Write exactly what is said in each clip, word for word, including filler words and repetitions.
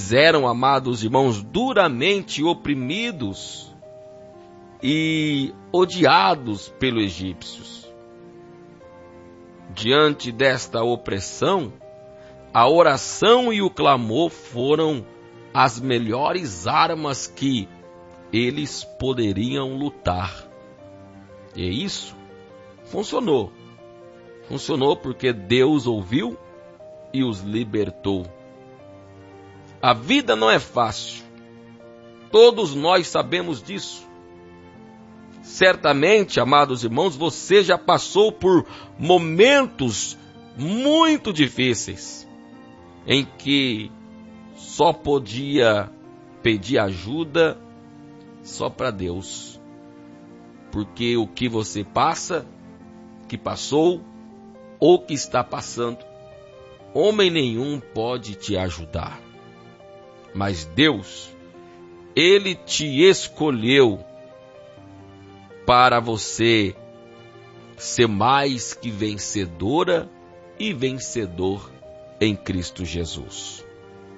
Eles eram, amados irmãos, duramente oprimidos e odiados pelos egípcios. Diante desta opressão, a oração e o clamor foram as melhores armas que eles poderiam lutar. E isso funcionou. Funcionou porque Deus ouviu e os libertou. A vida não é fácil. Todos nós sabemos disso. Certamente, amados irmãos, você já passou por momentos muito difíceis, em que só podia pedir ajuda só para Deus. Porque o que você passa, que passou, ou que está passando, homem nenhum pode te ajudar. Mas Deus, Ele te escolheu para você ser mais que vencedora e vencedor em Cristo Jesus.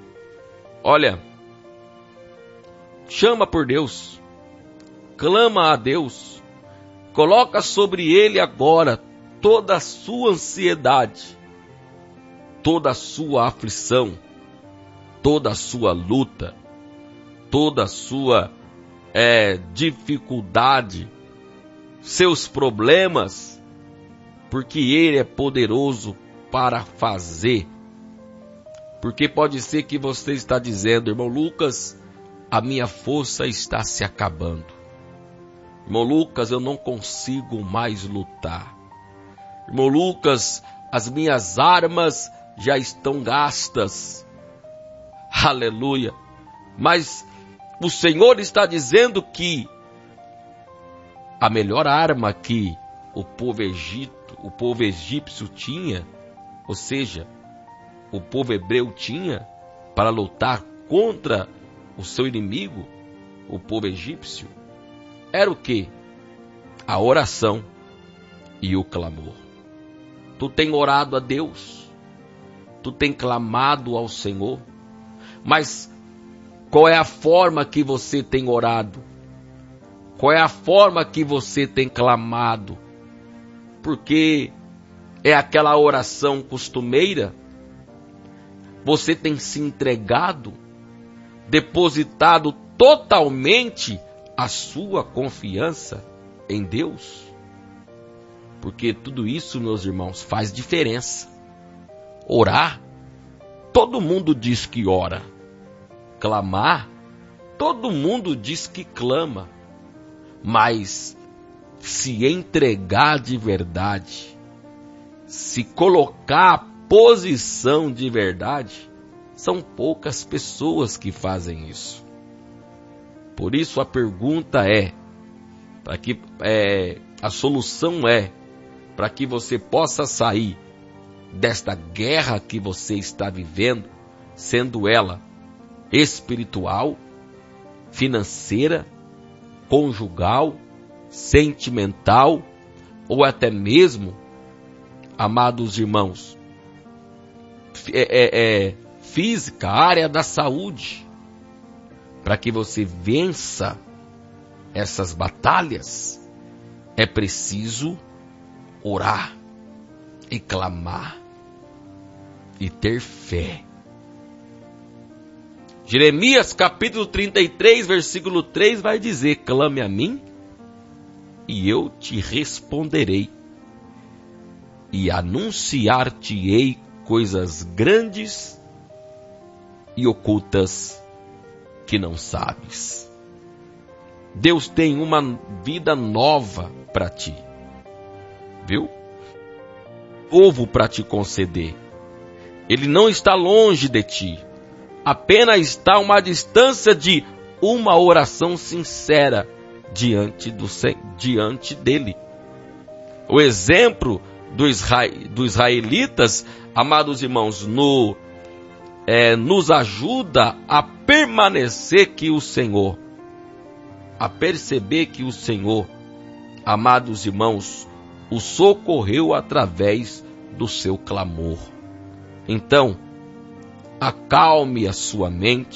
Olha, chama por Deus, clama a Deus, coloca sobre Ele agora toda a sua ansiedade, toda a sua aflição, toda a sua luta, toda a sua é, dificuldade, seus problemas, porque Ele é poderoso para fazer. Porque pode ser que você está dizendo, irmão Lucas, a minha força está se acabando. Irmão Lucas, eu não consigo mais lutar. Irmão Lucas, as minhas armas já estão gastas. Aleluia. Mas o Senhor está dizendo que a melhor arma que o povo egito, o povo egípcio tinha, ou seja, o povo hebreu tinha para lutar contra o seu inimigo, o povo egípcio, era o quê? A oração e o clamor. Tu tem orado a Deus, tu tem clamado ao Senhor, mas qual é a forma que você tem orado? Qual é a forma que você tem clamado? Porque é aquela oração costumeira? Você tem se entregado, depositado totalmente a sua confiança em Deus? Porque tudo isso, meus irmãos, faz diferença. Orar, todo mundo diz que ora. Clamar, todo mundo diz que clama. Mas se entregar de verdade, se colocar à posição de verdade, são poucas pessoas que fazem isso. Por isso a pergunta é, para que é, a solução é, para que você possa sair desta guerra que você está vivendo, sendo ela espiritual, financeira, conjugal, sentimental, ou até mesmo, amados irmãos, é, é, é, física, área da saúde. Para que você vença essas batalhas, é preciso orar e clamar e ter fé. Jeremias capítulo trinta e três, versículo três vai dizer: clame a mim e eu te responderei e anunciar-te-ei coisas grandes e ocultas que não sabes. Deus tem uma vida nova para ti, viu? Novo para te conceder. Ele não está longe de ti, apenas está a uma distância de uma oração sincera diante, do, diante dele. O exemplo do Israel, dos israelitas, amados irmãos, no, é, nos ajuda a permanecer que o Senhor, a perceber que o Senhor, amados irmãos, o socorreu através do seu clamor. Então, acalme a sua mente,